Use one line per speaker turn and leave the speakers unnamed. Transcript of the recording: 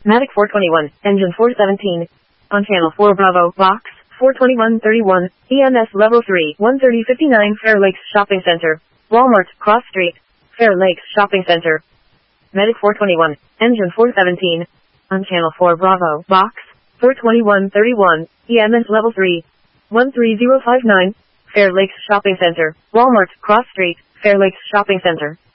Matic 421, engine 417. On channel 4 Bravo, box 42131, EMS level 3, 13059 Fair Lakes Shopping Center, Walmart, Cross Street, Fair Lakes Shopping Center. Medic 421, engine 417. On channel 4 Bravo, box 42131, EMS level 3, 13059, Fair Lakes Shopping Center, Walmart, Cross Street, Fair Lakes Shopping Center.